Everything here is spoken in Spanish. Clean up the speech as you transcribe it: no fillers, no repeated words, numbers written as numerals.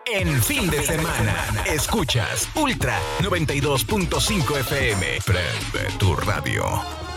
en fin de semana. Escuchas Ultra 92.5 FM. Prende tu radio.